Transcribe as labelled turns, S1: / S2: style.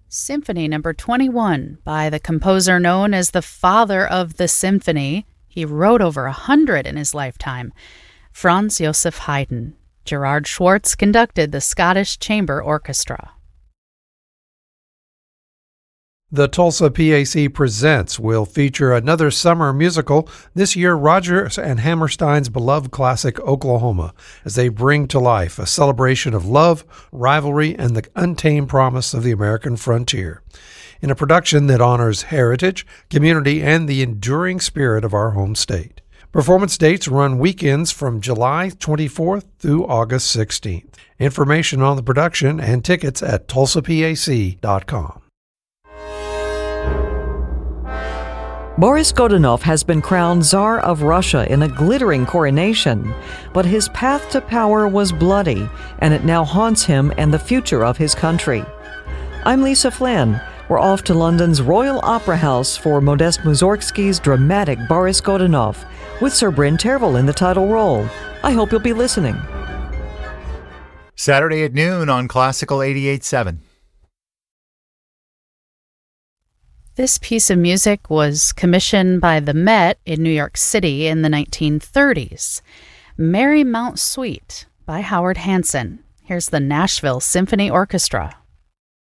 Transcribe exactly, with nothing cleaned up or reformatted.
S1: Symphony number twenty-one by the composer known as the father of the symphony. He wrote over a hundred in his lifetime. Franz Joseph Haydn. Gerard Schwartz conducted the Scottish Chamber Orchestra.
S2: The Tulsa P A C Presents will feature another summer musical, this year Rodgers and Hammerstein's beloved classic Oklahoma, as they bring to life a celebration of love, rivalry, and the untamed promise of the American frontier. In a production that honors heritage, community, and the enduring spirit of our home state. Performance dates run weekends from July twenty-fourth through August sixteenth. Information on the production and tickets at tulsa p a c dot com.
S3: Boris Godunov has been crowned Tsar of Russia in a glittering coronation, but his path to power was bloody, and it now haunts him and the future of his country. I'm Lisa Flynn. We're off to London's Royal Opera House for Modest Mussorgsky's dramatic Boris Godunov, with Sir Bryn Tervel in the title role. I hope you'll be listening.
S4: Saturday at noon on Classical eighty-eight point seven.
S1: This piece of music was commissioned by the Met in New York City in the nineteen thirties. Marymount Suite by Howard Hanson. Here's the Nashville Symphony Orchestra.